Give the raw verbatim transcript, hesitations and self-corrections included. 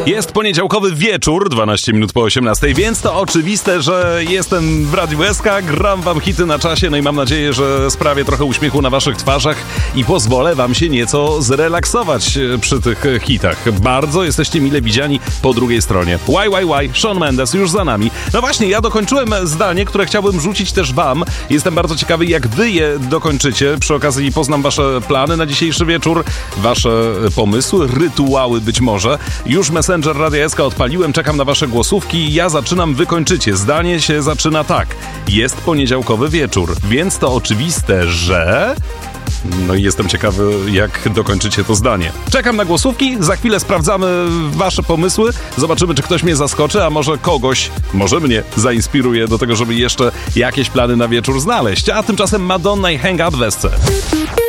Jest poniedziałkowy wieczór, dwanaście minut po osiemnastej, więc to oczywiste, że jestem w Radiu S K, gram wam hity na czasie, no i mam nadzieję, że sprawię trochę uśmiechu na waszych twarzach i pozwolę wam się nieco zrelaksować przy tych hitach. Bardzo jesteście mile widziani po drugiej stronie. Why, why, why? Shawn Mendes już za nami. No właśnie, ja dokończyłem zdanie, które chciałbym rzucić też wam. Jestem bardzo ciekawy, jak wy je dokończycie. Przy okazji poznam wasze plany na dzisiejszy wieczór, wasze pomysły, rytuały być może. Już Messenger Radia S K odpaliłem, czekam na wasze głosówki. Ja zaczynam, wy kończycie. Zdanie się zaczyna tak. Jest poniedziałkowy wieczór, więc to oczywiste, że... No i jestem ciekawy, jak dokończycie to zdanie. Czekam na głosówki, za chwilę sprawdzamy wasze pomysły, zobaczymy, czy ktoś mnie zaskoczy, a może kogoś, może mnie zainspiruje do tego, żeby jeszcze jakieś plany na wieczór znaleźć. A tymczasem Madonna i Hang Up w S C.